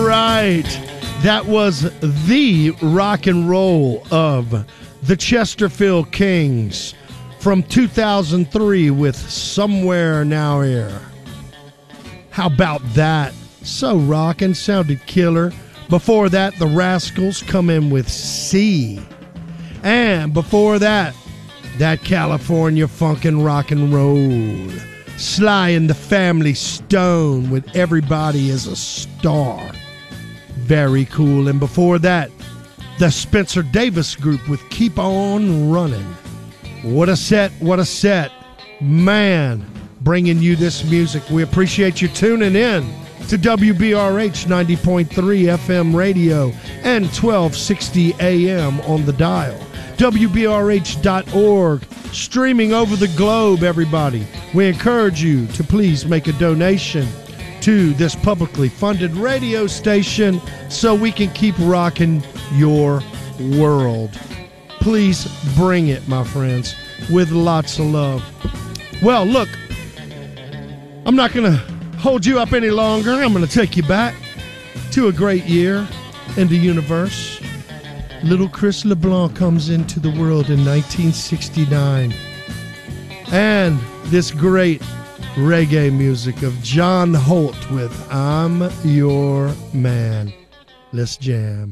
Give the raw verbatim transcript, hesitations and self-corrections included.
right. That was the rock and roll of the Chesterfield Kings from two thousand three with Somewhere Now Here. How about that? So rockin', sounded killer. Before that, the Rascals come in with C. And before that, that California funkin' rock and roll. Sly and the Family Stone with Everybody is a Star. Very cool. And before that, the Spencer Davis Group with Keep On Running. What a set, what a set. Man, bringing you this music. We appreciate you tuning in to W B R H ninety point three F M radio and twelve sixty A M on the dial. W B R H dot org, streaming over the globe, everybody. We encourage you to please make a donation to this publicly funded radio station so we can keep rocking your world. Please bring it, my friends, with lots of love. Well, look, I'm not going to hold you up any longer. I'm going to take you back to a great year in the universe. Little Chris LeBlanc comes into the world in nineteen sixty-nine. And this great reggae music of John Holt with I'm Your Man. Let's jam.